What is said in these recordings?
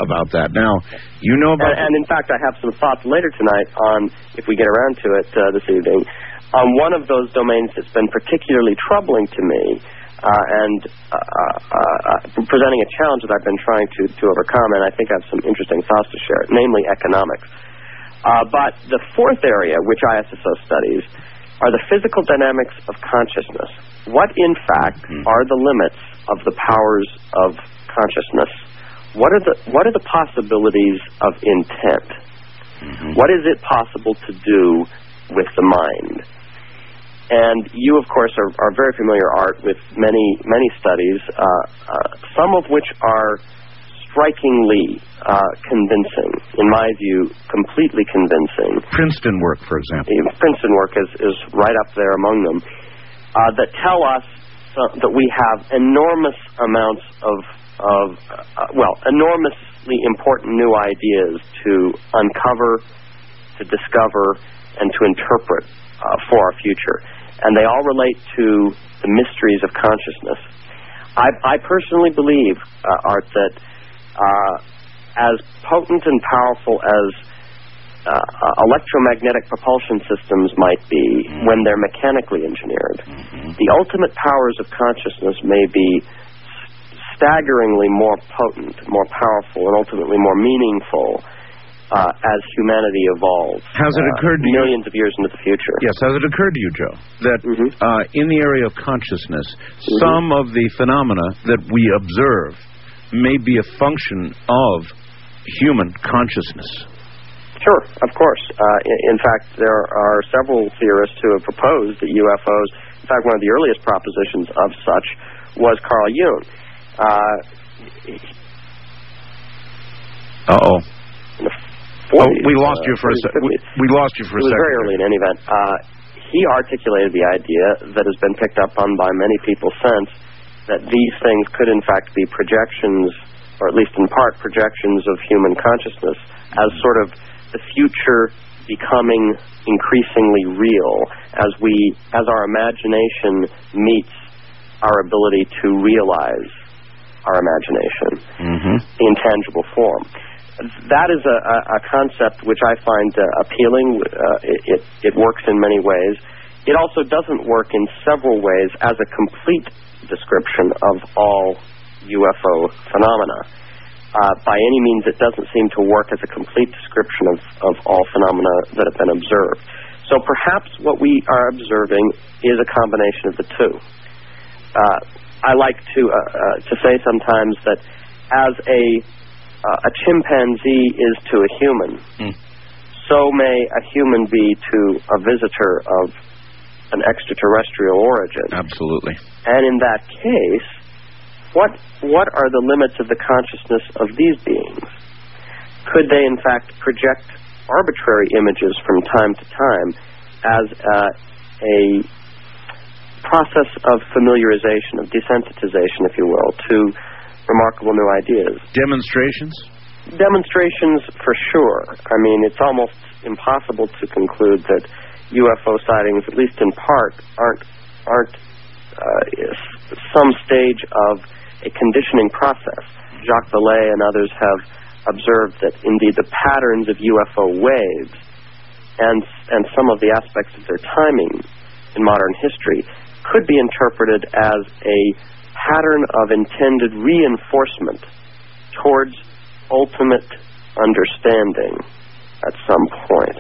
about that. Now, you know about... And in fact, I have some thoughts later tonight on, if we get around to it this evening, on one of those domains that's been particularly troubling to me and presenting a challenge that I've been trying to overcome, and I think I have some interesting thoughts to share, namely economics. But the fourth area, which ISSO studies, are the physical dynamics of consciousness. What, in fact, are the limits of the powers of consciousness? What are the possibilities of intent? What is it possible to do with the mind? And you, of course, are very familiar, Art, with many studies, some of which are strikingly convincing, in my view, completely convincing. Princeton work, for example. Princeton work is right up there among them, that tell us that we have enormous amounts of enormously important new ideas to uncover, to discover, and to interpret for our future. And they all relate to the mysteries of consciousness. I personally believe, Art, that as potent and powerful as electromagnetic propulsion systems might be when they're mechanically engineered, the ultimate powers of consciousness may be staggeringly more potent, more powerful, and ultimately more meaningful as humanity evolves. Has it occurred to you, millions of years into the future? Yes, has it occurred to you, Joe, that in the area of consciousness, some of the phenomena that we observe may be a function of human consciousness? Sure, of course. In fact, there are several theorists who have proposed that UFOs, in fact, one of the earliest propositions of such was Carl Jung. We lost you for a second. We lost you for a second. It was very early in any event. He articulated the idea that has been picked up on by many people since, that these things could in fact be projections, or at least in part projections of human consciousness, as sort of the future becoming increasingly real as our imagination meets our ability to realize our imagination in tangible form. That is a concept which I find appealing. It works in many ways. It also doesn't work in several ways as a complete description of all UFO phenomena. By any means, it doesn't seem to work as a complete description of all phenomena that have been observed. So perhaps what we are observing is a combination of the two. I like to say sometimes that as a chimpanzee is to a human, so may a human be to a visitor of an extraterrestrial origin. Absolutely. And in that case, what are the limits of the consciousness of these beings? Could they, in fact, project arbitrary images from time to time as a process of familiarization, of desensitization, if you will, to remarkable new ideas? Demonstrations? Demonstrations, for sure. I mean, it's almost impossible to conclude that UFO sightings, at least in part, aren't some stage of a conditioning process. Jacques Vallée and others have observed that, indeed, the patterns of UFO waves and some of the aspects of their timing in modern history could be interpreted as a pattern of intended reinforcement towards ultimate understanding at some point.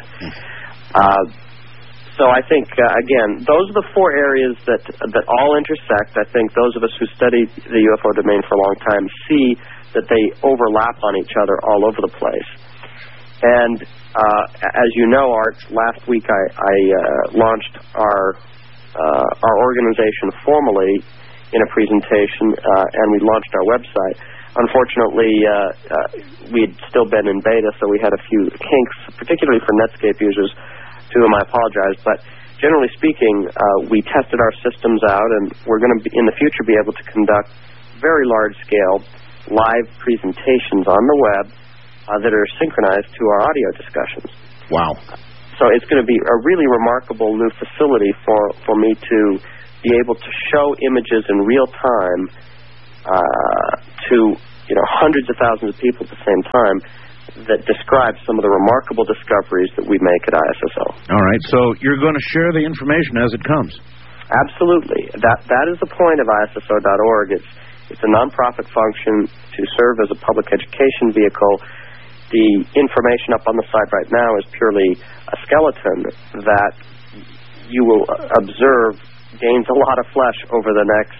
So I think, again, those are the four areas that all intersect. I think those of us who study the UFO domain for a long time see that they overlap on each other all over the place. And as you know, Art, last week I launched our organization formally in a presentation, and we launched our website. Unfortunately, we had still been in beta, so we had a few kinks, particularly for Netscape users, to whom I apologize. But generally speaking, we tested our systems out, and we're going to, in the future, be able to conduct very large-scale live presentations on the web that are synchronized to our audio discussions. Wow. So it's going to be a really remarkable new facility for me to be able to show images in real time to hundreds of thousands of people at the same time that describe some of the remarkable discoveries that we make at ISSO. All right, so you're going to share the information as it comes. Absolutely. That is the point of ISSO.org. It's a nonprofit function to serve as a public education vehicle. The information up on the site right now is purely a skeleton that you will observe gains a lot of flesh over the next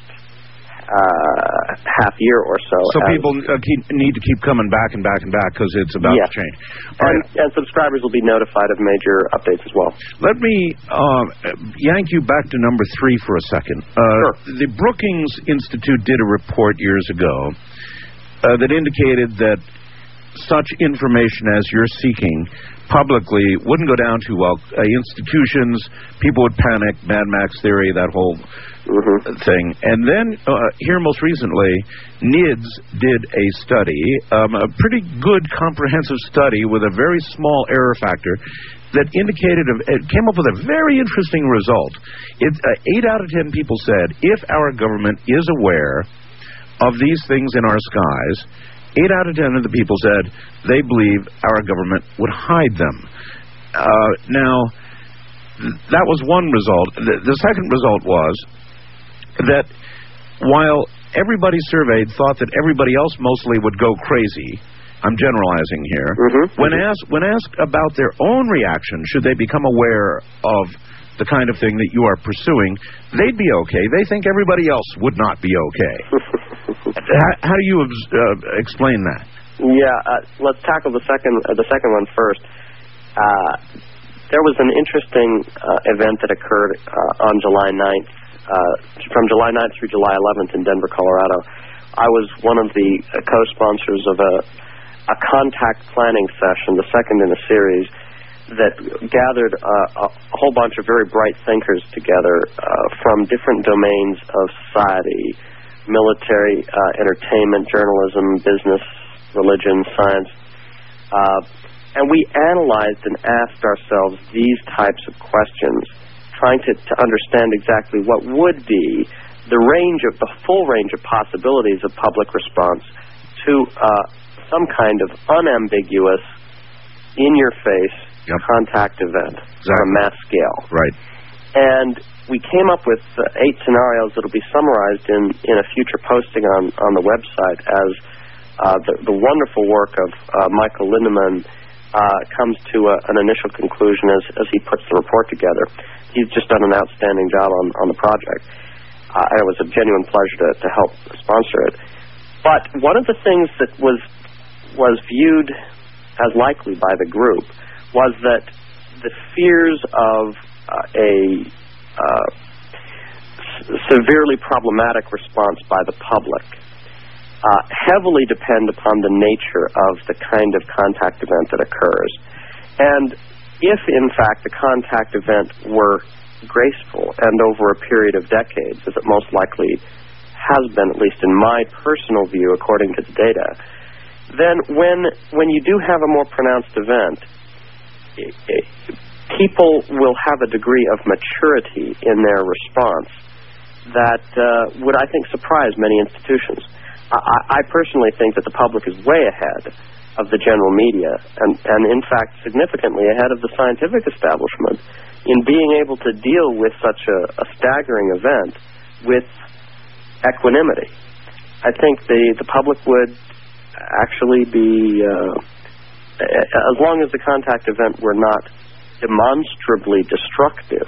half year or so. So people need to keep coming back and back and back because it's about to change. And subscribers will be notified of major updates as well. Let me yank you back to number 3 for a second. Sure. The Brookings Institute did a report years ago that indicated that such information as you're seeking publicly wouldn't go down too well. Institutions, people would panic, Mad Max theory, that whole thing. And then, here most recently, NIDS did a study, a pretty good comprehensive study with a very small error factor that indicated, it came up with a very interesting result. 8 out of 10 people said, if our government is aware of these things in our skies, 8 out of 10 of the people said they believe our government would hide them. Now, that was one result. The second result was that while everybody surveyed thought that everybody else mostly would go crazy, I'm generalizing here, when asked about their own reaction, should they become aware of the kind of thing that you are pursuing, they'd be okay. They think everybody else would not be okay. How do you explain that? Yeah, let's tackle the second one first. There was an interesting event that occurred on July 9th, from July 9th through July 11th in Denver, Colorado. I was one of the co-sponsors of a contact planning session, the second in a series, that gathered a whole bunch of very bright thinkers together from different domains of society: military, entertainment, journalism, business, religion, science. And we analyzed and asked ourselves these types of questions, trying to understand exactly what would be the full range of possibilities of public response to some kind of unambiguous, in-your-face contact event on a mass scale. Right. And we came up with 8 scenarios that will be summarized in a future posting on the website as the wonderful work of Michael Lindemann comes to an initial conclusion as he puts the report together. He's just done an outstanding job on the project. And it was a genuine pleasure to help sponsor it. But one of the things that was viewed as likely by the group was that the fears of a severely problematic response by the public heavily depend upon the nature of the kind of contact event that occurs. And if, in fact, the contact event were graceful and over a period of decades, as it most likely has been, at least in my personal view, according to the data, then when you do have a more pronounced event, people will have a degree of maturity in their response that would, I think, surprise many institutions. I personally think that the public is way ahead of the general media and in fact, significantly ahead of the scientific establishment in being able to deal with such a staggering event with equanimity. I think the public would actually be, as long as the contact event were not demonstrably destructive,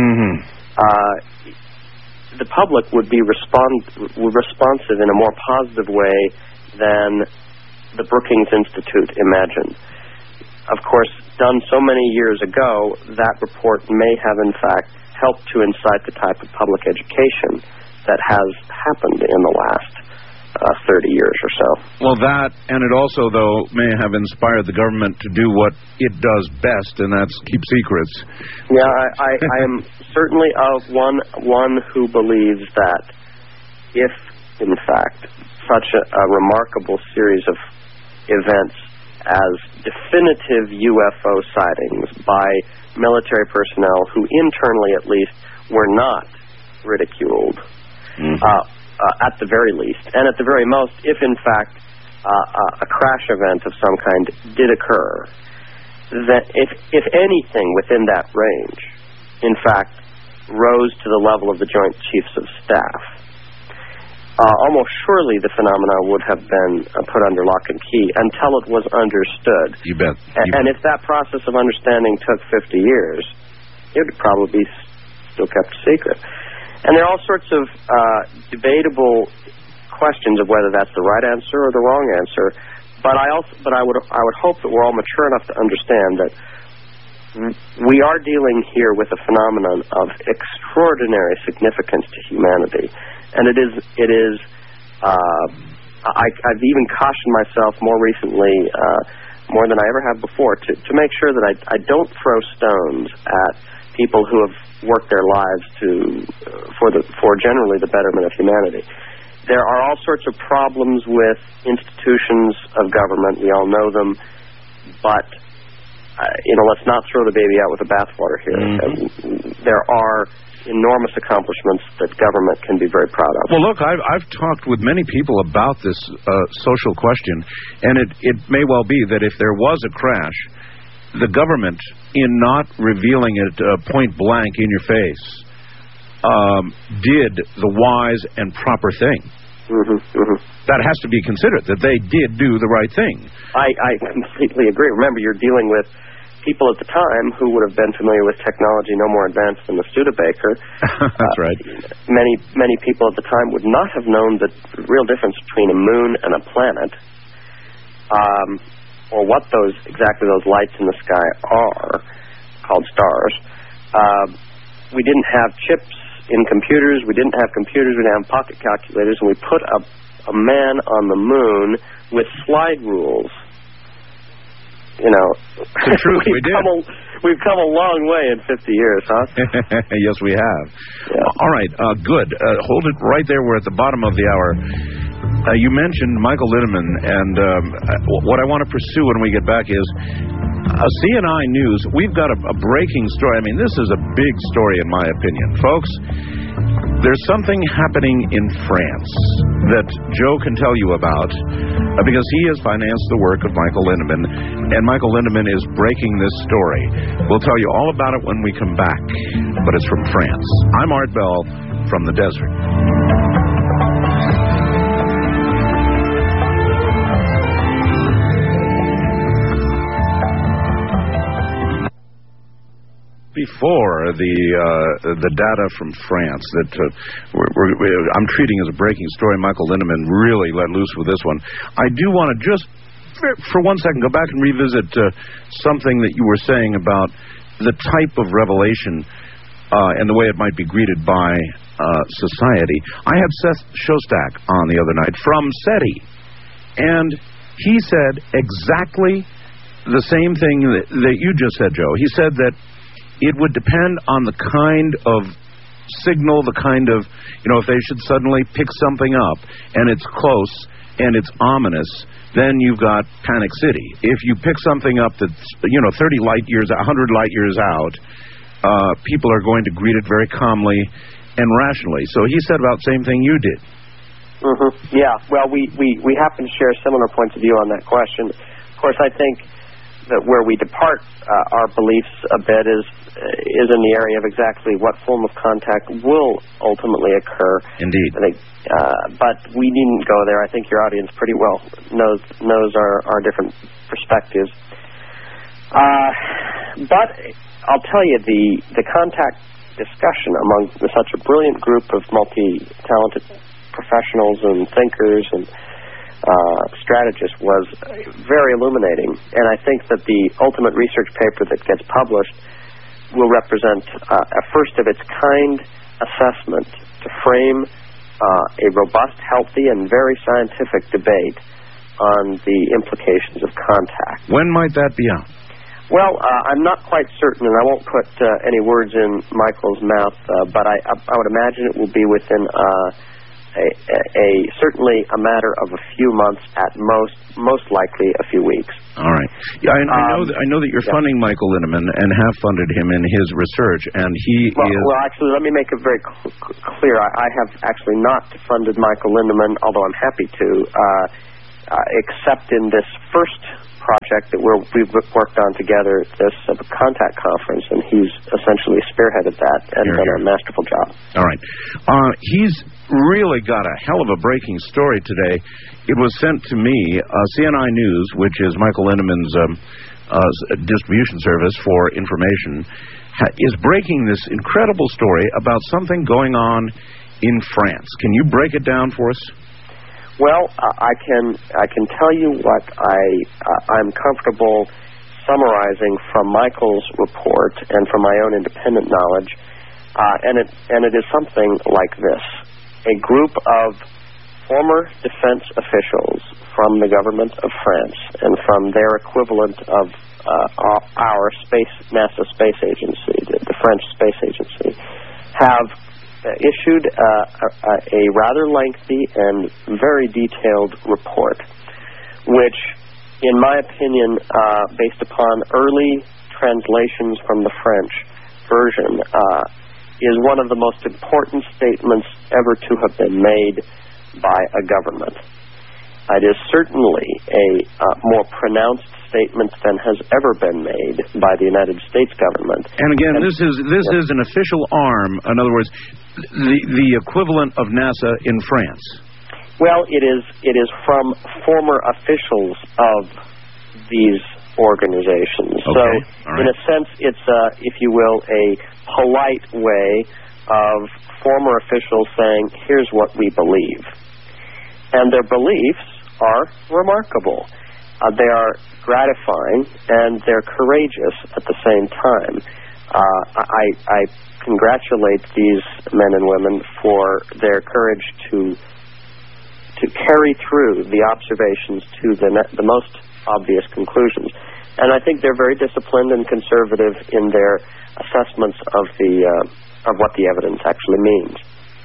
the public would be responsive in a more positive way than the Brookings Institute imagined. Of course, done so many years ago, that report may have in fact helped to incite the type of public education that has happened in the last 30 years or so. Well, that, and it also, though, may have inspired the government to do what it does best, and that's keep secrets. Yeah, I am certainly of one who believes that if, in fact, such a remarkable series of events as definitive UFO sightings by military personnel who internally, at least, were not ridiculed, at the very least, and at the very most, if in fact a crash event of some kind did occur, that if anything within that range, in fact, rose to the level of the Joint Chiefs of Staff, almost surely the phenomena would have been put under lock and key until it was understood. You bet. And if that process of understanding took 50 years, it would probably be still kept secret. And there are all sorts of debatable questions of whether that's the right answer or the wrong answer. But I would hope that we're all mature enough to understand that we are dealing here with a phenomenon of extraordinary significance to humanity, and it is. I've even cautioned myself more recently, more than I ever have before, to make sure that I don't throw stones at people who have worked their lives for generally the betterment of humanity. There are all sorts of problems with institutions of government. We all know them, but let's not throw the baby out with the bathwater here. Mm-hmm. There are enormous accomplishments that government can be very proud of. Well, look, I've talked with many people about this social question, and it may well be that if there was a crash, the government, in not revealing it point blank in your face, did the wise and proper thing. Mm-hmm, mm-hmm. That has to be considered, that they did do the right thing. I completely agree. Remember, you're dealing with people at the time who would have been familiar with technology no more advanced than the Studebaker. That's right. Many people at the time would not have known the real difference between a moon and a planet, or what exactly those lights in the sky are, called stars. We didn't have chips in computers. We didn't have computers. We didn't have pocket calculators, and we put a man on the moon with slide rules. The truth, we did. We've come a long way in 50 years, huh? Yes, we have. Yeah. All right, good. Hold it right there. We're at the bottom of the hour. You mentioned Michael Linneman, and what I want to pursue when we get back is CNI News. We've got a breaking story. I mean, this is a big story in my opinion. Folks, there's something happening in France that Joe can tell you about because he has financed the work of Michael Linneman, and Michael Linneman is breaking this story. We'll tell you all about it when we come back, but it's from France. I'm Art Bell from the desert. Before the data from France that I'm treating as a breaking story, Michael Linneman really let loose with this one. I do want to just, for 1 second, go back and revisit something that you were saying about the type of revelation and the way it might be greeted by society. I had Seth Shostak on the other night from SETI, and he said exactly the same thing that you just said, Joe. He said that it would depend on the kind of signal, the kind of, if they should suddenly pick something up and it's close and it's ominous, then you've got Panic City. If you pick something up that's, 30 light years, 100 light years out, people are going to greet it very calmly and rationally. So he said about the same thing you did. Mm-hmm. Yeah, well, we happen to share similar points of view on that question. Of course, I think that where we depart our beliefs a bit is in the area of exactly what form of contact will ultimately occur. Indeed. I think, but we needn't go there. I think your audience pretty well knows our different perspectives. But I'll tell you, the contact discussion among such a brilliant group of multi-talented professionals and thinkers and strategist was very illuminating, and I think that the ultimate research paper that gets published will represent a first-of-its-kind assessment to frame a robust, healthy, and very scientific debate on the implications of contact. When might that be out? Well, I'm not quite certain, and I won't put any words in Michael's mouth, but I would imagine it will be within certainly a matter of a few months at most likely a few weeks. All right. Yeah, I know that you're funding Michael Linneman and have funded him in his research, and he is... Well, actually, let me make it very clear. I have actually not funded Michael Linneman, although I'm happy to. except in this first project that we've worked on together, this contact conference, and he's essentially spearheaded that and done a masterful job. All right. He's really got a hell of a breaking story today. It was sent to me. CNI News, which is Michael Lindemann's distribution service for information, is breaking this incredible story about something going on in France. Can you break it down for us? Well, I can tell you what I'm comfortable summarizing from Michael's report and from my own independent knowledge, and it is something like this: a group of former defense officials from the government of France and from their equivalent of our NASA space agency, the French space agency, have issued a rather lengthy and very detailed report, which, in my opinion, based upon early translations from the French version, is one of the most important statements ever to have been made by a government. It is certainly a more pronounced statement than has ever been made by the United States government. And again, this is an official arm. In other words, the equivalent of NASA in France. Well, it is from former officials of these organizations. Okay. So, right. In a sense, it's if you will, a polite way of former officials saying, "Here's what we believe," and their beliefs are remarkable. They are gratifying, and they're courageous at the same time. I congratulate these men and women for their courage to carry through the observations to the most obvious conclusions. And I think they're very disciplined and conservative in their assessments of what the evidence actually means.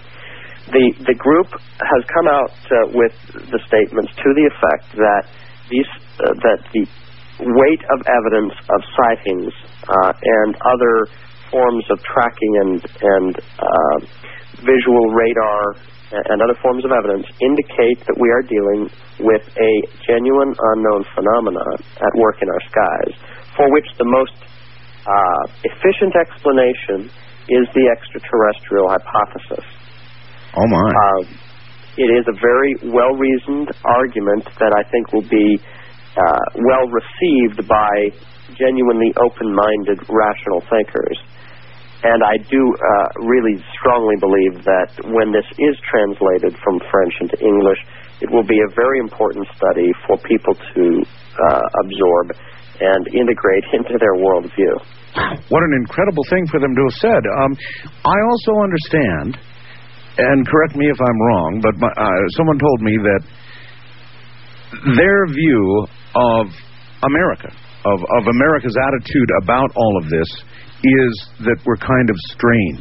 The group has come out with the statements to the effect that that the weight of evidence of sightings and other forms of tracking and visual radar and other forms of evidence indicate that we are dealing with a genuine unknown phenomenon at work in our skies, for which the most efficient explanation is the extraterrestrial hypothesis. Oh, my. It is a very well-reasoned argument that I think will be well-received by genuinely open-minded, rational thinkers. And I do really strongly believe that when this is translated from French into English, it will be a very important study for people to absorb and integrate into their worldview. What an incredible thing for them to have said. I also understand, and correct me if I'm wrong, but someone told me that their view of America, of America's attitude about all of this, is that we're kind of strange.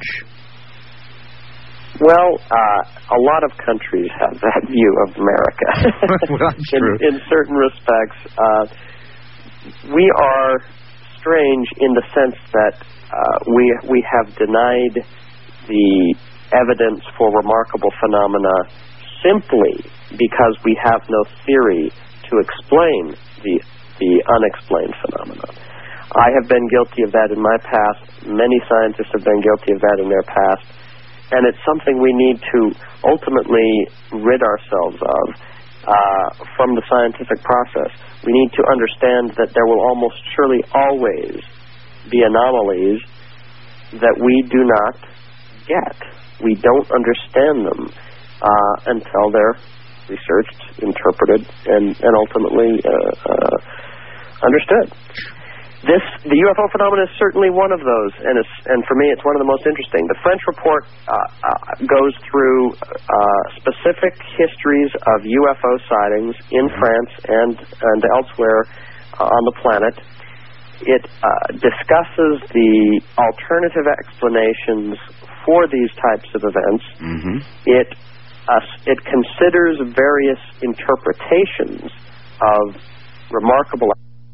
Well, a lot of countries have that view of America. Well, that's true. In certain respects, we are strange in the sense that we have denied the evidence for remarkable phenomena simply because we have no theory to explain the unexplained phenomena. I have been guilty of that in my past. Many scientists have been guilty of that in their past. And it's something we need to ultimately rid ourselves of from the scientific process. We need to understand that there will almost surely always be anomalies that we do not get. We don't understand them until they're researched, interpreted, and ultimately understood. The UFO phenomenon is certainly one of those, and for me, it's one of the most interesting. The French report goes through specific histories of UFO sightings in France and elsewhere on the planet. It discusses the alternative explanations for these types of events. Mm-hmm. It considers various interpretations of remarkable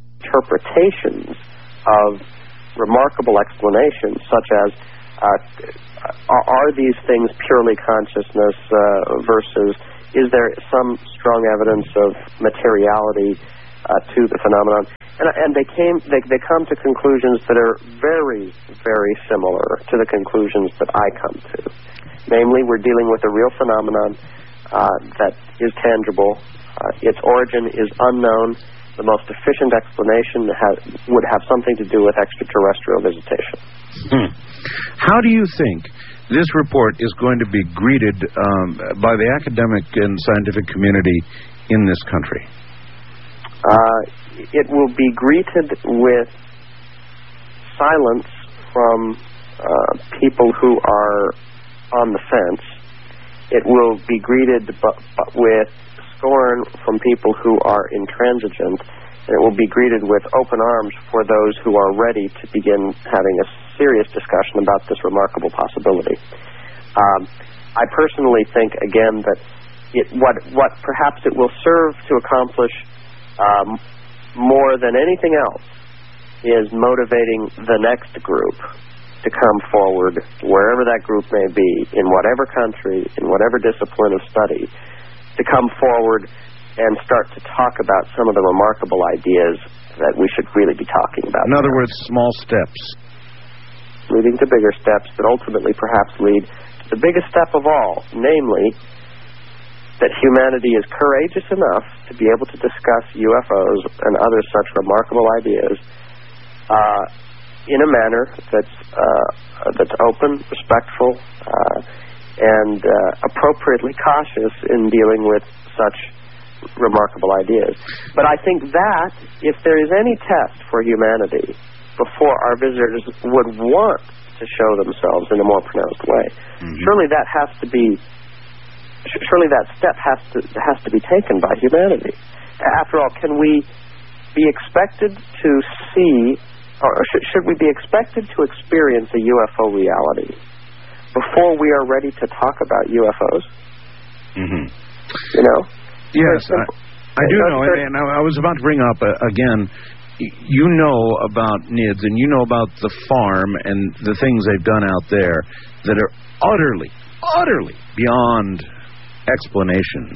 explanations, such as are these things purely consciousness versus is there some strong evidence of materiality to the phenomenon? And they come to conclusions that are very, very similar to the conclusions that I come to. Namely, we're dealing with a real phenomenon that is tangible. Its origin is unknown. The most efficient explanation would have something to do with extraterrestrial visitation. How do you think this report is going to be greeted by the academic and scientific community in this country? It will be greeted with silence from people who are on the fence. It will be greeted with scorn from people who are intransigent, and it will be greeted with open arms for those who are ready to begin having a serious discussion about this remarkable possibility. I personally think, again, that what perhaps it will serve to accomplish more than anything else is motivating the next group to come forward, wherever that group may be, in whatever country, in whatever discipline of study, to come forward and start to talk about some of the remarkable ideas that we should really be talking about. In other words, small steps. Leading to bigger steps that ultimately perhaps lead to the biggest step of all, namely that humanity is courageous enough to be able to discuss UFOs and other such remarkable ideas in a manner that's open, respectful, and appropriately cautious in dealing with such remarkable ideas. But I think that if there is any test for humanity before our visitors would want to show themselves in a more pronounced way, surely that step has to be taken by humanity. After all, can we be expected to see, or should we be expected to experience a UFO reality before we are ready to talk about UFOs? You know? Yes, I do know, and I was about to bring up, again, you know about NIDS, and you know about the farm and the things they've done out there that are utterly beyond explanation.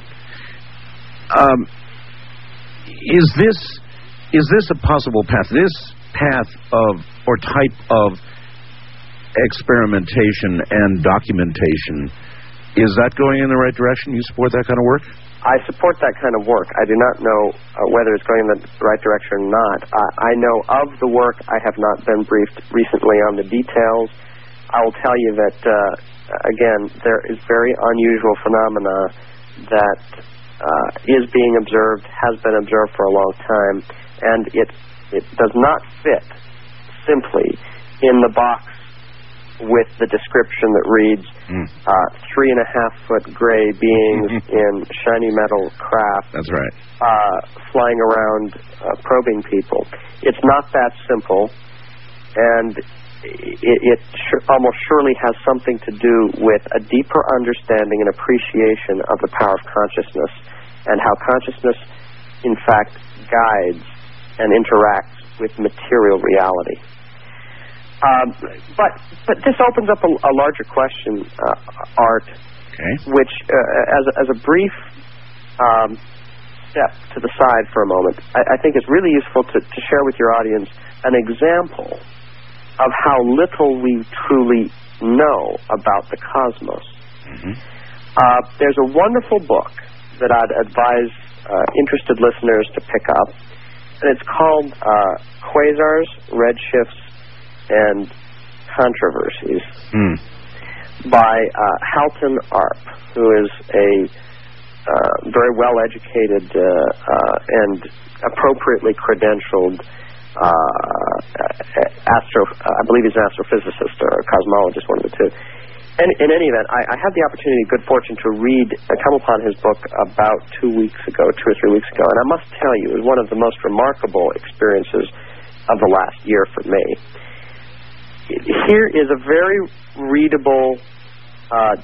Is this a possible path? This path of, or type of experimentation and documentation, is that going in the right direction? You support that kind of work? I support that kind of work. I do not know whether it's going in the right direction or not. I know of the work. I have not been briefed recently on the details. I will tell you that, again, there is very unusual phenomena that is being observed, has been observed for a long time, and it does not fit simply in the box with the description that reads 3.5-foot gray beings in shiny metal craft. That's right. Flying around, probing people. It's not that simple, and it almost surely has something to do with a deeper understanding and appreciation of the power of consciousness and how consciousness, in fact, guides and interacts with material reality. But this opens up a larger question, Art, which, as a brief step to the side for a moment, I think it's really useful to share with your audience an example of how little we truly know about the cosmos. There's a wonderful book that I'd advise interested listeners to pick up, and it's called Quasars, Redshifts, and Controversies by Halton Arp, who is a very well-educated and appropriately credentialed I believe he's an astrophysicist or a cosmologist, one of the two. And in any event, I had the opportunity, good fortune, to come upon his book about 2 or 3 weeks ago, and I must tell you, it was one of the most remarkable experiences of the last year for me. Here is a very readable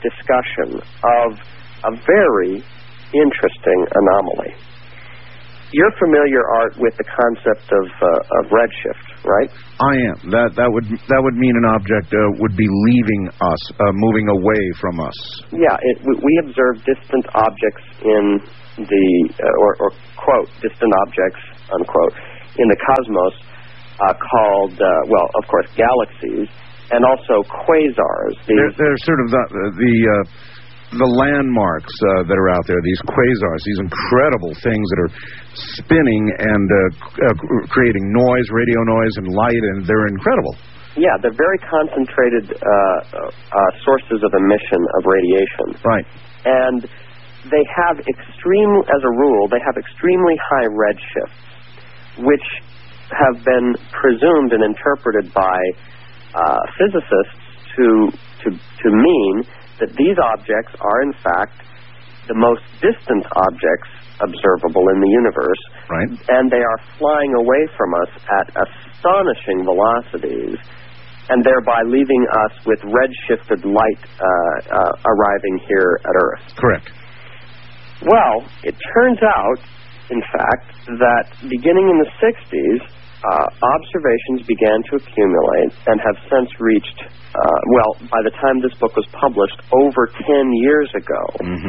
discussion of a very interesting anomaly. You're familiar, Art, with the concept of redshift, right? I am. That would mean an object would be leaving us, moving away from us. Yeah, we observe distant objects in the or quote distant objects unquote in the cosmos called of course galaxies and also quasars. They're sort of the landmarks that are out there, these quasars, these incredible things that are spinning and creating noise, radio noise, and light, and they're incredible. Yeah, they're very concentrated sources of emission of radiation. Right. And they have as a rule, they have extremely high redshifts, which have been presumed and interpreted by physicists to mean that these objects are, in fact, the most distant objects observable in the universe. Right. And they are flying away from us at astonishing velocities, and thereby leaving us with redshifted light arriving here at Earth. Correct. Well, it turns out, in fact, that beginning in the 60s, observations began to accumulate and have since reached, by the time this book was published, over 10 years ago,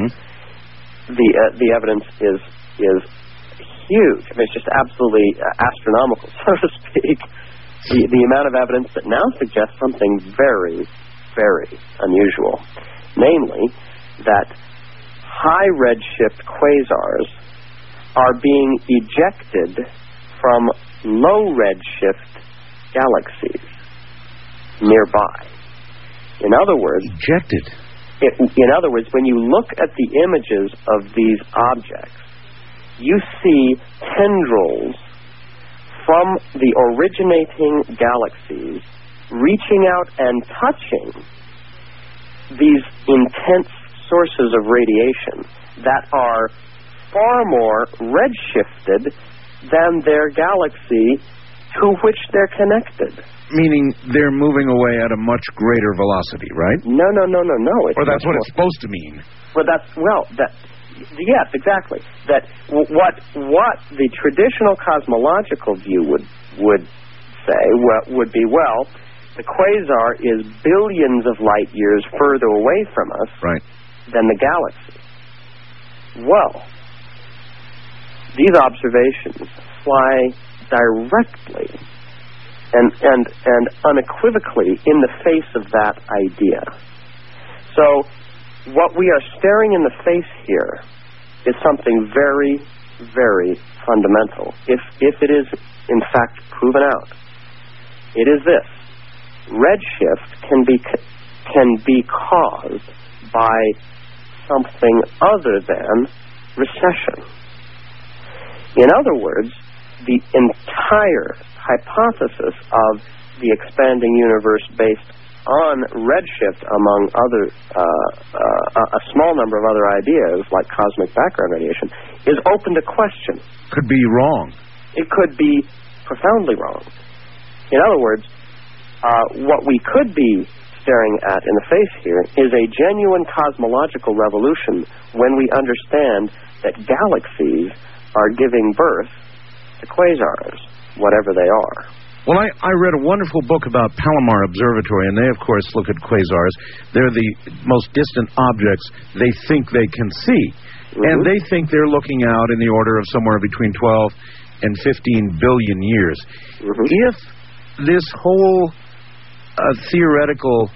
the evidence is huge. I mean, it's just absolutely astronomical, so to speak. The amount of evidence that now suggests something very, very unusual, namely that high redshift quasars are being ejected from low redshift galaxies nearby. In other words, ejected. In other words, when you look at the images of these objects, you see tendrils from the originating galaxies reaching out and touching these intense sources of radiation that are far more redshifted than their galaxy to which they're connected. Meaning they're moving away at a much greater velocity, right? No. Or that's what it's supposed to mean. Yes, exactly. That what the traditional cosmological view would say would be, the quasar is billions of light years further away from us than the galaxy. Well, these observations fly directly and unequivocally in the face of that idea. So what we are staring in the face here is something very, very fundamental. If it is in fact proven out, it is this: redshift can be caused by something other than recession. In other words, the entire hypothesis of the expanding universe based on redshift, among other a small number of other ideas like cosmic background radiation, is open to question. Could be wrong. It could be profoundly wrong. In other words, what we could be staring at in the face here is a genuine cosmological revolution when we understand that galaxies are giving birth to quasars, whatever they are. Well, I read a wonderful book about Palomar Observatory, and they, of course, look at quasars. They're the most distant objects they think they can see. And they think they're looking out in the order of somewhere between 12 and 15 billion years. If this whole theoretical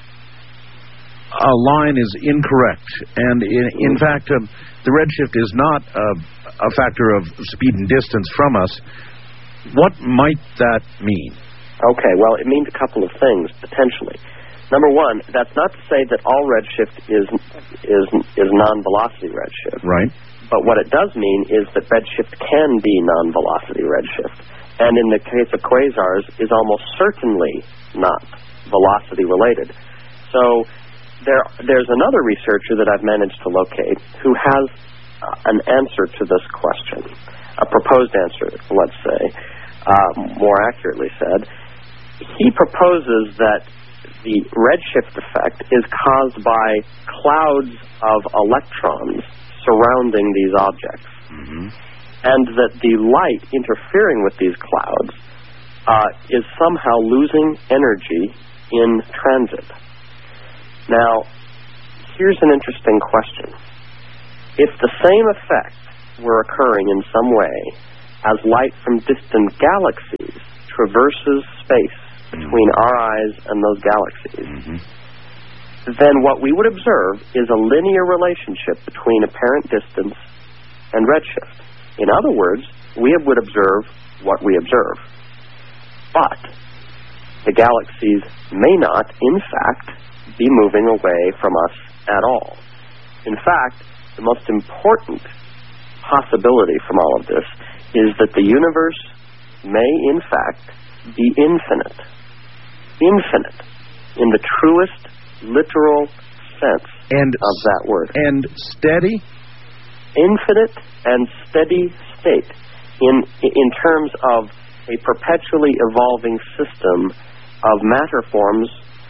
line is incorrect, and in fact, the redshift is not a factor of speed and distance from us, what might that mean? Okay, well, it means a couple of things, potentially. Number one, that's not to say that all redshift is non-velocity redshift. Right. But what it does mean is that redshift can be non-velocity redshift. And in the case of quasars, is almost certainly not velocity related. So there's another researcher that I've managed to locate who has an answer to this question, a proposed answer, let's say, more accurately said. He proposes that the redshift effect is caused by clouds of electrons surrounding these objects. and that the light interfering with these clouds is somehow losing energy in transit. Now, here's an interesting question. If the same effect were occurring in some way as light from distant galaxies traverses space between our eyes and those galaxies, then what we would observe is a linear relationship between apparent distance and redshift. In other words, we would observe what we observe. But the galaxies may not, in fact, be moving away from us at all. In fact, the most important possibility from all of this is that the universe may, in fact, be infinite. Infinite, in the truest literal sense of that word. And steady? Infinite and steady state in terms of a perpetually evolving system of matter forms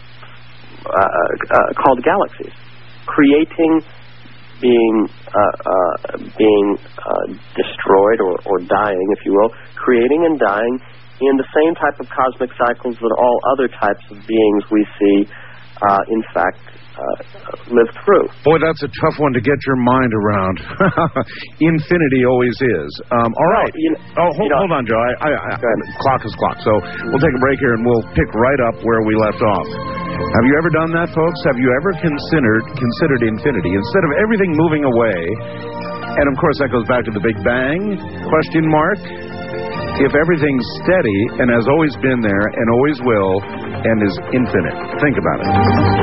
called galaxies, creating, being destroyed or dying, if you will, creating and dying in the same type of cosmic cycles that all other types of beings we see, in fact, live through. Boy, that's a tough one to get your mind around. Infinity always is. All right. Hold on, Joe. Clock is clock. So we'll take a break here and we'll pick right up where we left off. Have you ever done that, folks? Have you ever considered infinity instead of everything moving away? And of course, that goes back to the Big Bang? Question mark. If everything's steady and has always been there and always will and is infinite. Think about it.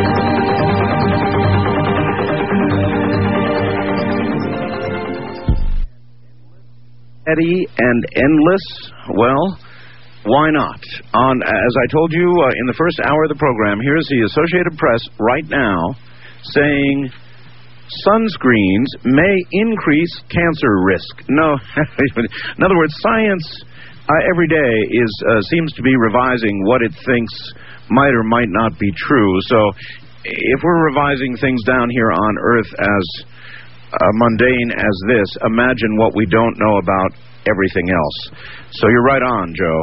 Steady and endless? Well, why not? As I told you in the first hour of the program, here's the Associated Press right now saying sunscreens may increase cancer risk. No, in other words, science every day seems to be revising what it thinks might or might not be true. So if we're revising things down here on Earth as mundane as this, imagine what we don't know about everything else. So you're right on, Joe.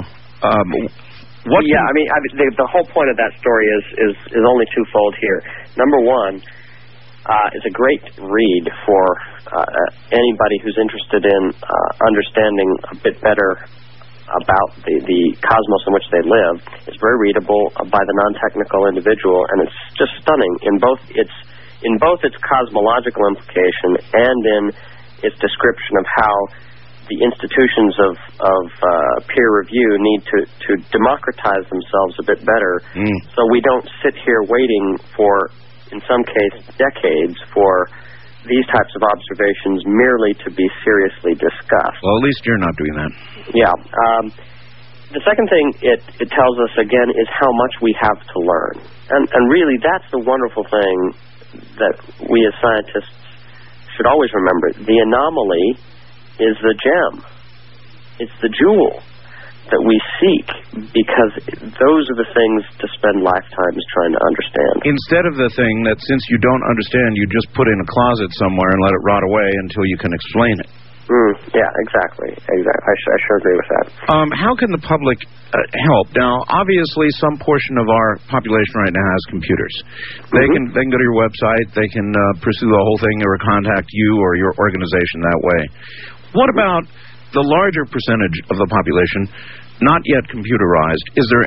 The whole point of that story is only twofold here. Number one, it's a great read for anybody who's interested in understanding a bit better about the cosmos in which they live. It's very readable by the non-technical individual, and it's just stunning in both its cosmological implication and in its description of how the institutions of peer review need to democratize themselves a bit better, so we don't sit here waiting for, in some cases, decades for these types of observations merely to be seriously discussed. Well, at least you're not doing that. Yeah. The second thing it tells us, again, is how much we have to learn. And really, that's the wonderful thing that we as scientists should always remember. The anomaly is the gem. It's the jewel that we seek, because those are the things to spend lifetimes trying to understand. Instead of the thing that, since you don't understand, you just put in a closet somewhere and let it rot away until you can explain it. Yeah, exactly. I sure agree with that. How can the public help? Now, obviously, some portion of our population right now has computers. They can go to your website, they can pursue the whole thing, or contact you or your organization that way. What about the larger percentage of the population not yet computerized? Is there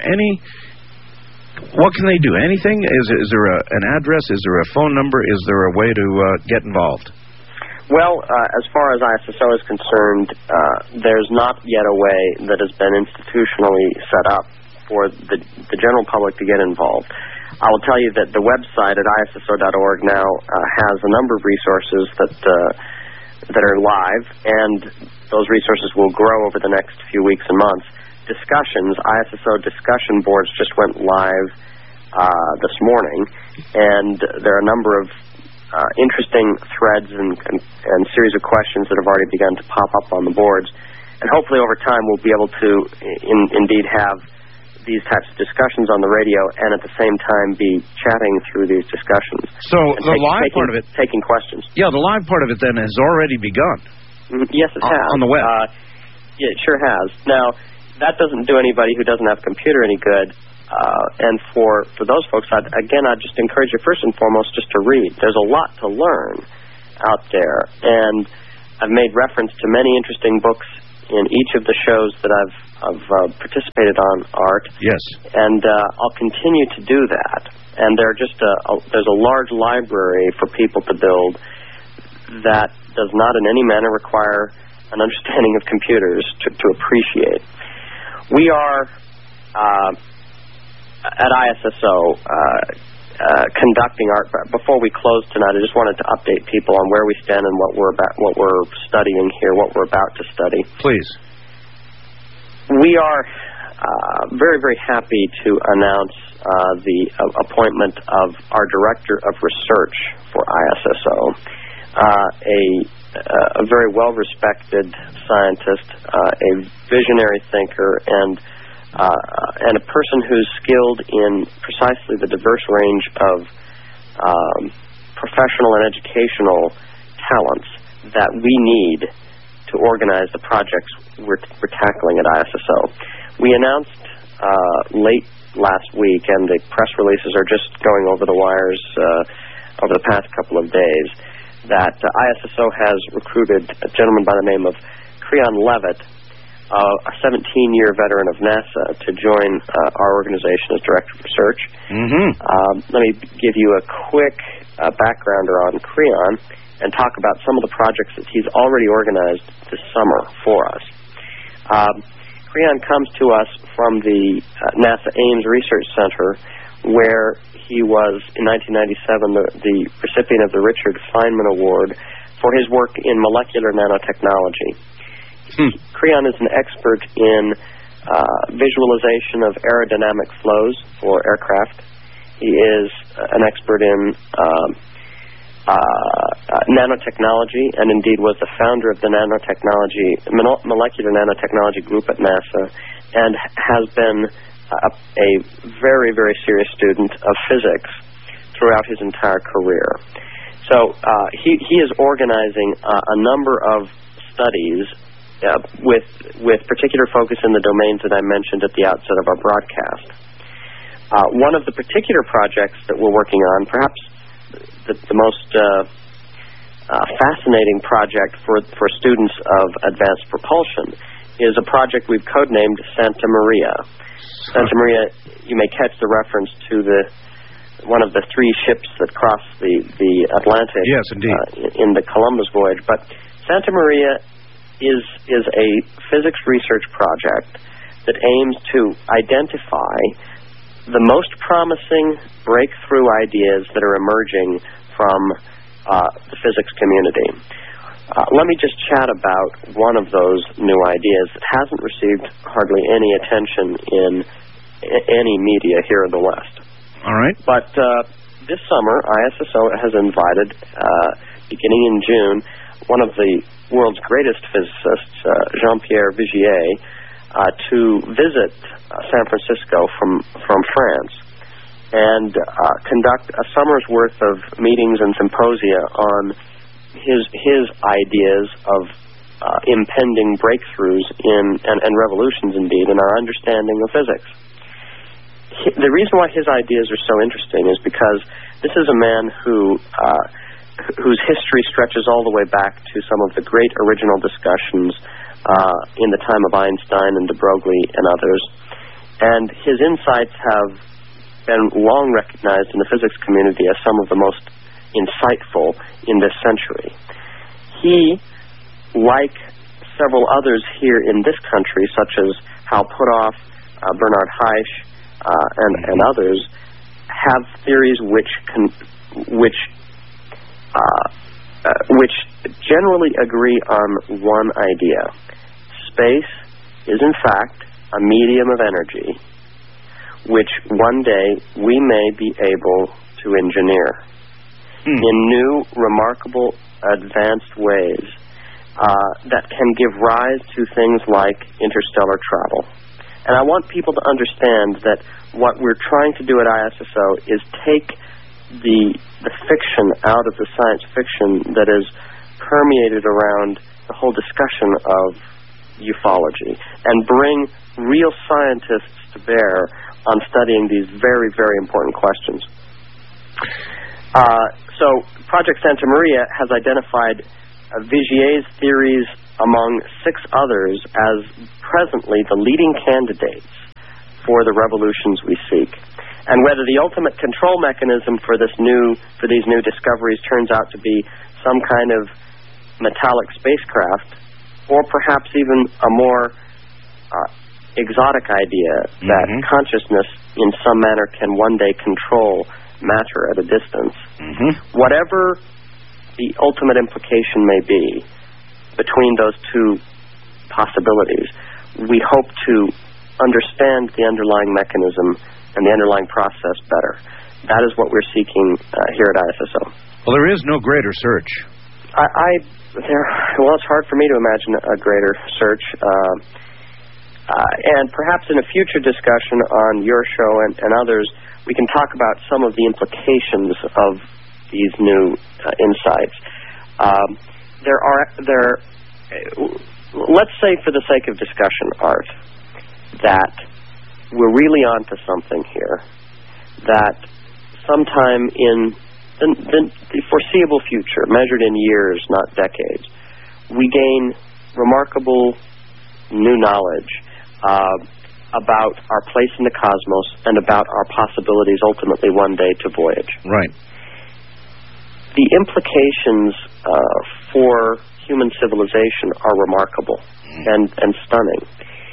what can they do? Anything? Is there an address? Is there a phone number? Is there a way to get involved? Well, as far as ISSO is concerned, there's not yet a way that has been institutionally set up for the general public to get involved. I will tell you that the website at ISSO.org now has a number of resources that are live, and those resources will grow over the next few weeks and months. Discussions, ISSO discussion boards just went live this morning, and there are a number of interesting threads and series of questions that have already begun to pop up on the boards. And hopefully over time we'll be able to indeed have these types of discussions on the radio and at the same time be chatting through these discussions. So the live part of it... Taking questions. Yeah, the live part of it then has already begun. Yes, it has. On the web? Yeah, it sure has. Now, that doesn't do anybody who doesn't have a computer any good. And for those folks, I'd just encourage you first and foremost just to read. There's a lot to learn out there. And I've made reference to many interesting books in each of the shows that I've participated on, Art. Yes. And I'll continue to do that. And there's a large library for people to build that does not in any manner require an understanding of computers to appreciate. We are at ISSO conducting art. Before we close tonight, I just wanted to update people on where we stand and what we're studying here, what we're about to study. Please. We are very, very happy to announce the appointment of our Director of Research for ISSO, a very well-respected scientist, a visionary thinker, and a person who's skilled in precisely the diverse range of professional and educational talents that we need to organize the projects we're tackling at ISSO. We announced late last week, and the press releases are just going over the wires over the past couple of days, that ISSO has recruited a gentleman by the name of Creon Levitt, a 17-year veteran of NASA, to join our organization as Director of Research. Let me give you a quick backgrounder on Creon and talk about some of the projects that he's already organized this summer for us. Creon comes to us from the NASA Ames Research Center, where he was, in 1997, the recipient of the Richard Feynman Award for his work in molecular nanotechnology. Creon is an expert in visualization of aerodynamic flows for aircraft. He is an expert in nanotechnology, and indeed was the founder of the molecular nanotechnology group at NASA, and has been a very, very serious student of physics throughout his entire career. So he is organizing a number of studies with particular focus in the domains that I mentioned at the outset of our broadcast. One of the particular projects that we're working on, perhaps the most fascinating project for students of advanced propulsion, is a project we've codenamed Santa Maria. Santa Maria, you may catch the reference to one of the three ships that crossed the Atlantic. Yes, indeed. In the Columbus voyage. But Santa Maria is a physics research project that aims to identify the most promising breakthrough ideas that are emerging from the physics community. Let me just chat about one of those new ideas that hasn't received hardly any attention in any media here in the West. All right. But this summer, ISSO has invited, beginning in June, one of the world's greatest physicists, Jean-Pierre Vigier, to visit San Francisco from France and conduct a summer's worth of meetings and symposia on his ideas of impending breakthroughs and revolutions, indeed, in our understanding of physics. The reason why his ideas are so interesting is because this is a man whose history stretches all the way back to some of the great original discussions in the time of Einstein and de Broglie and others. And his insights have been long recognized in the physics community as some of the most insightful in this century. He, like several others here in this country, such as Hal Puthoff, Bernard Heisch, and others, have theories which generally agree on one idea. Space is, in fact, a medium of energy which one day we may be able to engineer in new, remarkable, advanced ways that can give rise to things like interstellar travel. And I want people to understand that what we're trying to do at ISSO is take the fiction out of the science fiction that is permeated around the whole discussion of ufology and bring real scientists to bear on studying these very, very important questions. So Project Santa Maria has identified Vigier's theories among 6 others as presently the leading candidates for the revolutions we seek. And whether the ultimate control mechanism for these new discoveries turns out to be some kind of metallic spacecraft, or perhaps even a more exotic idea that consciousness in some manner can one day control matter at a distance. Whatever the ultimate implication may be between those two possibilities, we hope to understand the underlying mechanism and the underlying process better. That is what we're seeking here at ISSO. Well, there is no greater search. Well, it's hard for me to imagine a greater search. And perhaps in a future discussion on your show and others, we can talk about some of the implications of these new insights. Let's say, for the sake of discussion, Art, that we're really onto something here, that sometime in the foreseeable future, measured in years, not decades, we gain remarkable new knowledge about our place in the cosmos and about our possibilities ultimately one day to voyage. Right. The implications for human civilization are remarkable and stunning.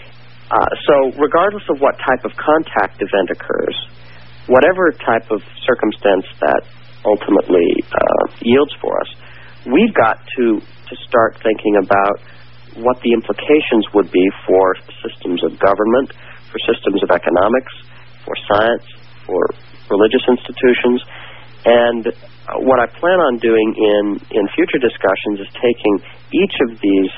So regardless of what type of contact event occurs, whatever type of circumstance that ultimately yields for us, we've got to start thinking about what the implications would be for systems of government, for systems of economics, for science, for religious institutions. And what I plan on doing in future discussions is taking each of these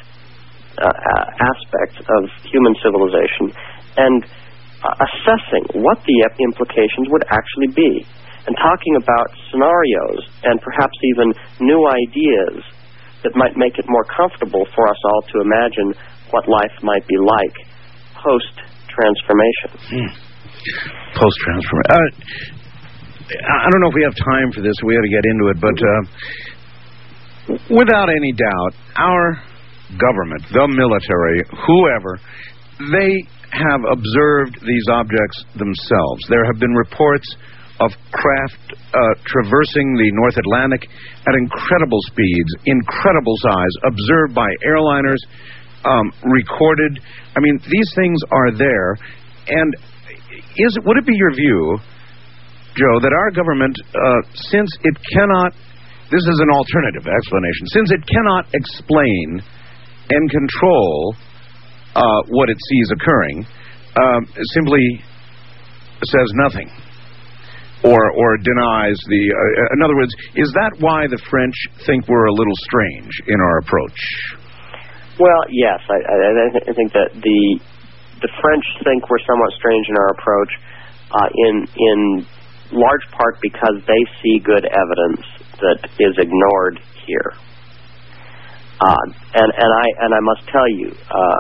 aspects of human civilization and assessing what the implications would actually be, and talking about scenarios and perhaps even new ideas that might make it more comfortable for us all to imagine what life might be like post-transformation. Post-transformation. I don't know if we have time for this. We ought to get into it, but without any doubt, our government, the military, whoever, they have observed these objects themselves. There have been reports of craft traversing the North Atlantic at incredible speeds, incredible size, observed by airliners, recorded. I mean, these things are there. And would it be your view, Joe, that our government, since it cannot, this is an alternative explanation, since it cannot explain and control what it sees occurring, simply says nothing? Or denies the... in other words, is that why the French think we're a little strange in our approach? Well, yes. I think that the French think we're somewhat strange in our approach in large part because they see good evidence that is ignored here. And I must tell you,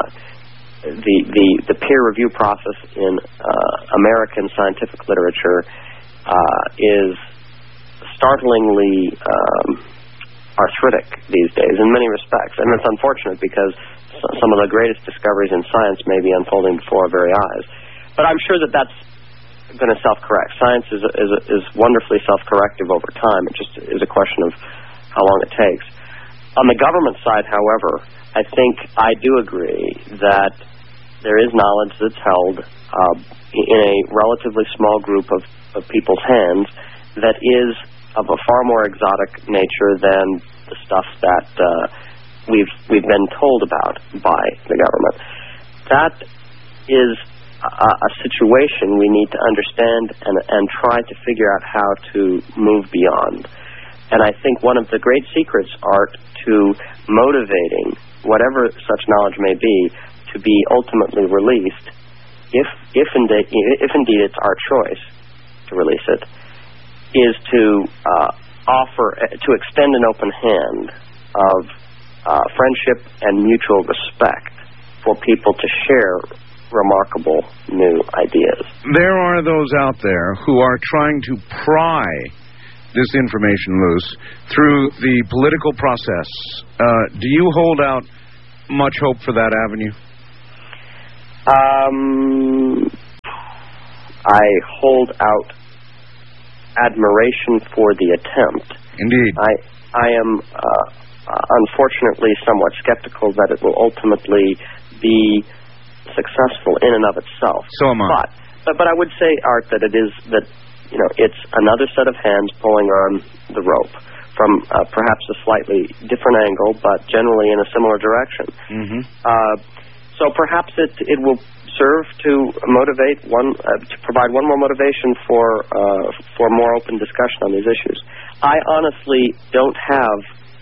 the peer review process in American scientific literature is startlingly arthritic these days in many respects. And it's unfortunate because some of the greatest discoveries in science may be unfolding before our very eyes. But I'm sure that that's going to self-correct. Science is wonderfully self-corrective over time. It just is a question of how long it takes. On the government side, however, I think I do agree that there is knowledge that's held in a relatively small group of people's hands that is of a far more exotic nature than the stuff that we've been told about by the government. That is a situation we need to understand and try to figure out how to move beyond. And I think one of the great secrets are to motivating whatever such knowledge may be to be ultimately released, if indeed it's our choice to release it, is to extend an open hand of friendship and mutual respect for people to share remarkable new ideas. There are those out there who are trying to pry this information loose through the political process. Do you hold out much hope for that avenue? I hold out admiration for the attempt. Indeed. I am unfortunately somewhat skeptical that it will ultimately be successful in and of itself. So am I. But I would say, Art, that it's another set of hands pulling on the rope from perhaps a slightly different angle, but generally in a similar direction. Mm-hmm. So perhaps it will serve to motivate to provide one more motivation for more open discussion on these issues. I honestly don't have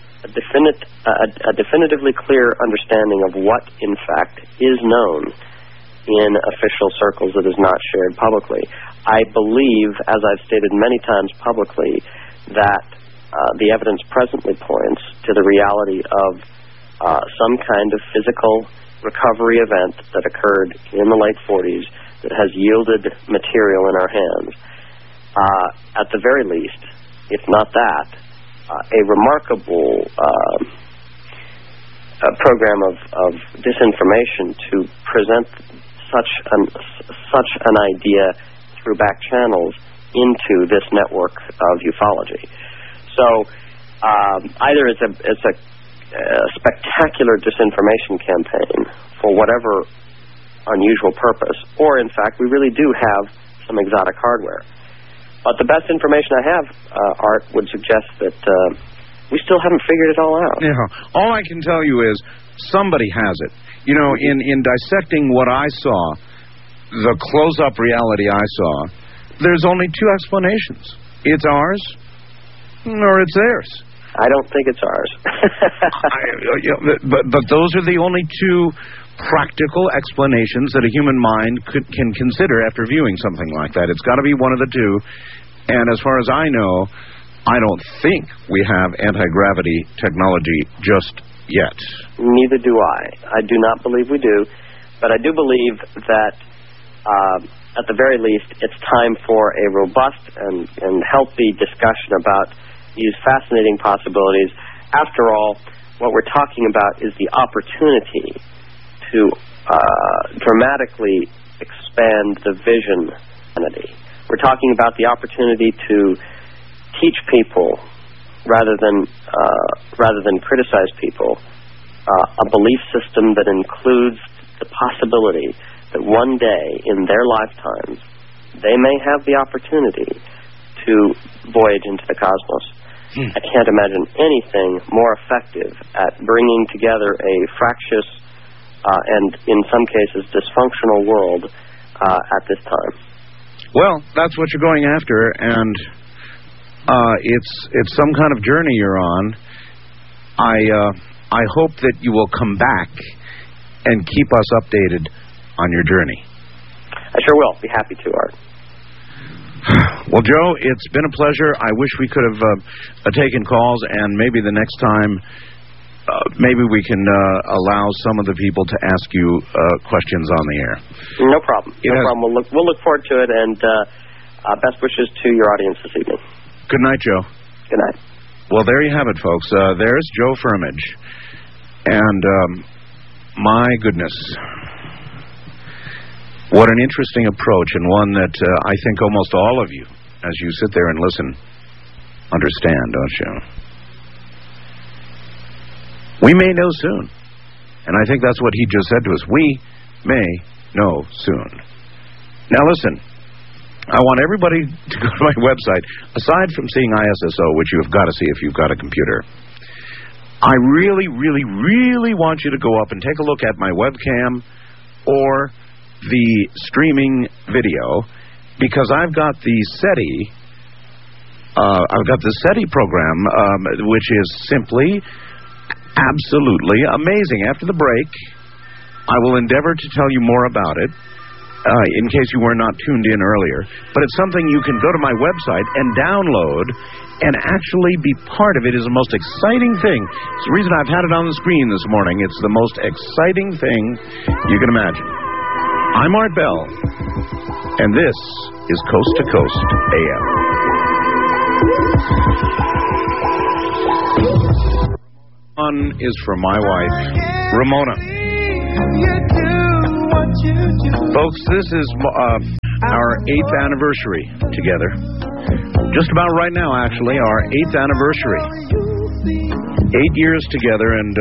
a definitively clear understanding of what, in fact, is known in official circles that is not shared publicly. I believe, as I've stated many times publicly, that the evidence presently points to the reality of some kind of physical recovery event that occurred in the late 40s that has yielded material in our hands. At the very least, if not that, a remarkable program of disinformation to present such an idea through back channels into this network of ufology. So either it's a spectacular disinformation campaign for whatever unusual purpose, or in fact we really do have some exotic hardware. But the best information I have, Art, would suggest that we still haven't figured it all out. Yeah. All I can tell you is somebody has it. You know, in dissecting what I saw, the close-up reality I saw, there's only two explanations. It's ours, or it's theirs. I don't think it's ours. But those are the only two practical explanations that a human mind can consider after viewing something like that. It's got to be one of the two. And as far as I know, I don't think we have anti-gravity technology just yet. Neither do I. I do not believe we do. But I do believe that, at the very least, it's time for a robust and healthy discussion about these fascinating possibilities. After all, what we're talking about is the opportunity to dramatically expand the vision. We're talking about the opportunity to teach people, rather than criticize people, a belief system that includes the possibility that one day in their lifetimes they may have the opportunity to voyage into the cosmos. I can't imagine anything more effective at bringing together a fractious and, in some cases, dysfunctional world at this time. Well, that's what you're going after, and it's some kind of journey you're on. I hope that you will come back and keep us updated on your journey. I sure will. Be happy to, Art. Well, Joe, it's been a pleasure. I wish we could have taken calls, and maybe the next time, maybe we can allow some of the people to ask you questions on the air. No problem. Problem. We'll look forward to it, and best wishes to your audience this evening. Good night, Joe. Good night. Well, there you have it, folks. There's Joe Firmage. And my goodness, what an interesting approach, and one that I think almost all of you, as you sit there and listen, understand, don't you? We may know soon. And I think that's what he just said to us. We may know soon. Now listen, I want everybody to go to my website. Aside from seeing ISSO, which you've got to see if you've got a computer, I really, really, really want you to go up and take a look at my webcam or the streaming video, because I've got the SETI program, which is simply absolutely amazing. After the break, I will endeavor to tell you more about it, in case you were not tuned in earlier. But it's something you can go to my website and download and actually be part of it is the most exciting thing. It's the reason I've had it on the screen this morning. It's the most exciting thing you can imagine. I'm Art Bell, and this is Coast to Coast AM. One is from my wife, Ramona. Folks, this is our 8th anniversary together. Just about right now, actually, our 8th anniversary. 8 years together, and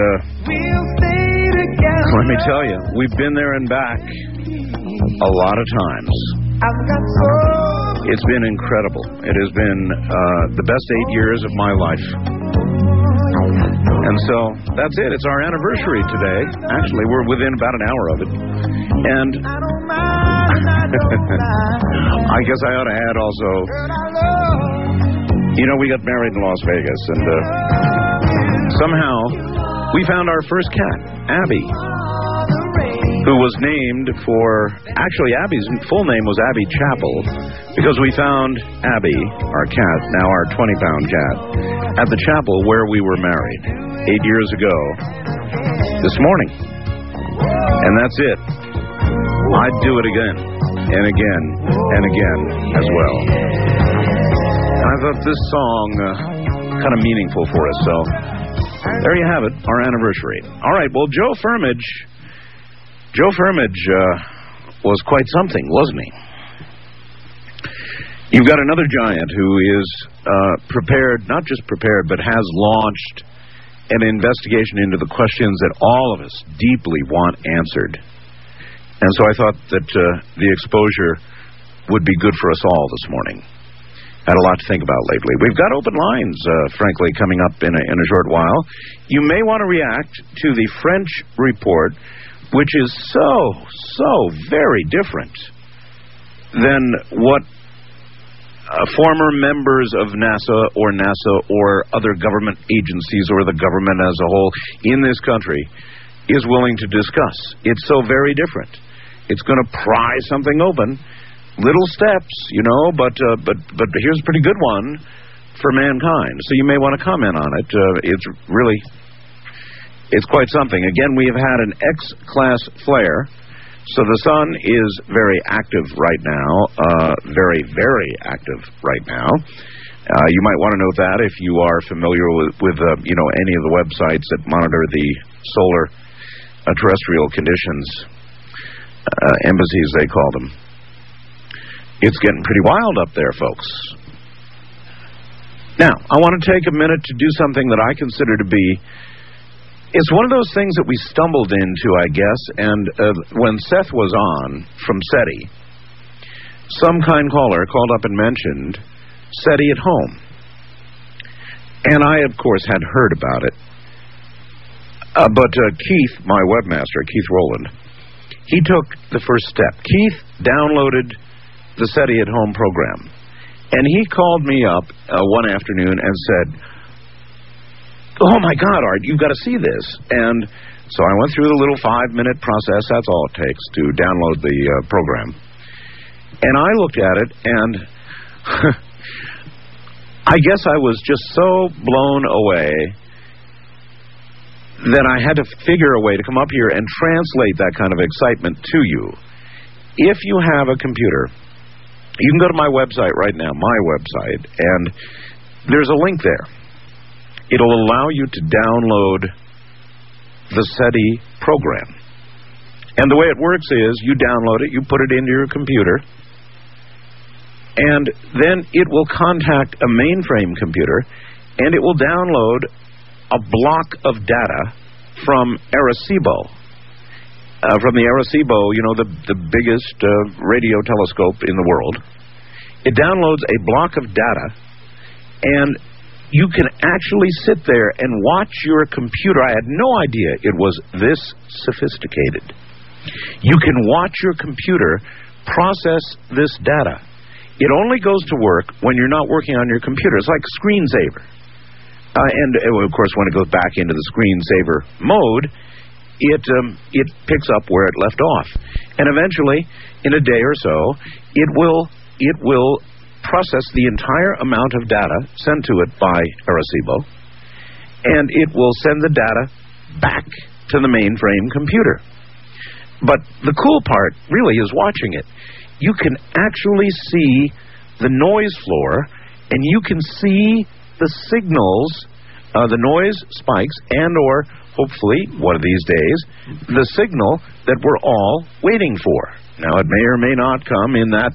let me tell you, we've been there and back a lot of times. It's been incredible. It has been the best 8 years of my life. And so, that's it. It's our anniversary today. Actually, we're within about an hour of it. And I guess I ought to add also, you know, we got married in Las Vegas, and somehow we found our first cat, Abby, who was named for, actually Abby's full name was Abby Chappell, because we found Abby, our cat, now our 20-pound cat, at the chapel where we were married 8 years ago this morning. And that's it. I'd do it again and again and again as well. And I thought this song kind of meaningful for us, so there you have it, our anniversary. All right, well, Joe Firmage was quite something, wasn't he? You've got another giant who is prepared, not just prepared, but has launched an investigation into the questions that all of us deeply want answered. And so I thought that the exposure would be good for us all this morning. Had a lot to think about lately. We've got open lines, frankly, coming up in a short while. You may want to react to the French report, which is so very different than what former members of NASA or other government agencies or the government as a whole in this country is willing to discuss. It's so very different. It's going to pry something open, little steps, you know, but here's a pretty good one for mankind. So you may want to comment on it. It's quite something. Again, we have had an X-class flare. So the sun is very active right now, very, very active right now. You might want to note that if you are familiar with any of the websites that monitor the solar terrestrial conditions, embassies they call them. It's getting pretty wild up there, folks. Now, I want to take a minute to do something that I consider to be, it's one of those things that we stumbled into, I guess, and when Seth was on from SETI, some kind caller called up and mentioned SETI at home. And I, of course, had heard about it. But Keith, my webmaster, Keith Rowland, he took the first step. Keith downloaded the SETI at home program. And he called me up one afternoon and said, "Oh, my God, Art, you've got to see this." And so I went through the little 5-minute process. That's all it takes to download the program. And I looked at it, and I guess I was just so blown away that I had to figure a way to come up here and translate that kind of excitement to you. If you have a computer, you can go to my website right now, my website, and there's a link there. It'll allow you to download the SETI program. And the way it works is you download it, you put it into your computer, and then it will contact a mainframe computer, and it will download a block of data from Arecibo. From the Arecibo, you know, the biggest radio telescope in the world. It downloads a block of data, and you can actually sit there and watch your computer. I had no idea it was this sophisticated. You can watch your computer process this data. It only goes to work when you're not working on your computer. It's like screensaver. And, of course, when it goes back into the screensaver mode, it picks up where it left off. And eventually, in a day or so, it will process the entire amount of data sent to it by Arecibo, and it will send the data back to the mainframe computer. But the cool part really is watching it. You can actually see the noise floor, and you can see the signals, the noise spikes, and or, hopefully, one of these days, the signal that we're all waiting for. Now, it may or may not come in that